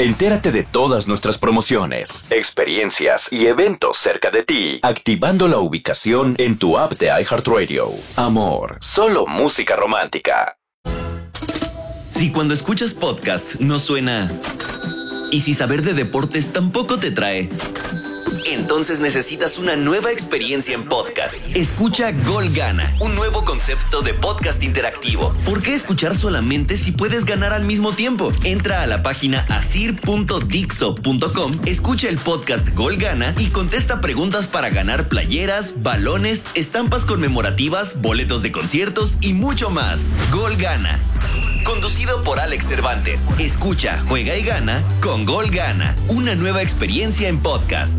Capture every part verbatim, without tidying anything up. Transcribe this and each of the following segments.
Entérate de todas nuestras promociones, experiencias y eventos cerca de ti, activando la ubicación en tu app de iHeartRadio. Amor, solo música romántica. Si cuando escuchas podcast no suena... y si saber de deportes tampoco te trae... entonces necesitas una nueva experiencia en podcast. Escucha Gol Gana, un nuevo concepto de podcast interactivo. ¿Por qué escuchar solamente si puedes ganar al mismo tiempo? Entra a la página asir punto dixo punto com, escucha el podcast Gol Gana y contesta preguntas para ganar playeras, balones, estampas conmemorativas, boletos de conciertos y mucho más. Gol Gana, conducido por Alex Cervantes. Escucha, juega y gana con Gol Gana, una nueva experiencia en podcast.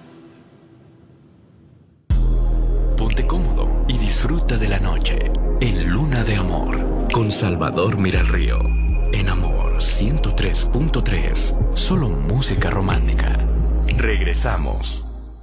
Ponte cómodo y disfruta de la noche en Luna de Amor con Salvador Miralrío. En Amor ciento tres punto tres, solo música romántica. Regresamos.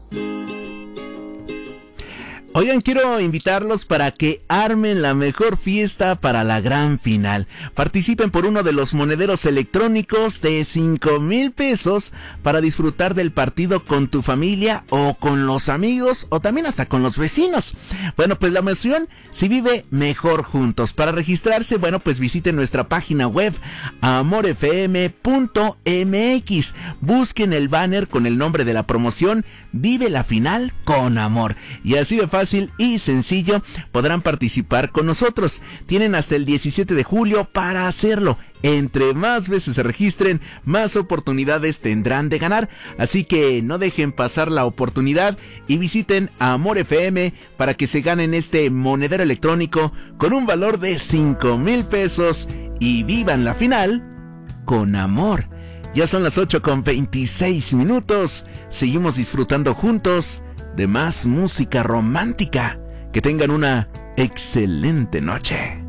Oigan, quiero invitarlos para que armen la mejor fiesta para la gran final. Participen por uno de los monederos electrónicos de cinco mil pesos para disfrutar del partido con tu familia o con los amigos o también hasta con los vecinos. Bueno, pues la emoción se vive mejor juntos. Para registrarse, bueno, pues visiten nuestra página web amor f m punto m x. Busquen el banner con el nombre de la promoción Vive la final con amor. Y así de fácil y sencillo podrán participar con nosotros. Tienen hasta el diecisiete de julio para hacerlo. Entre más veces se registren, más oportunidades tendrán de ganar. Así que no dejen pasar la oportunidad y visiten Amor F M para que se ganen este monedero electrónico con un valor de cinco mil pesos y vivan la final con amor. Ya son las ocho con veintiséis minutos. Seguimos disfrutando juntos de más música romántica. Que tengan una excelente noche.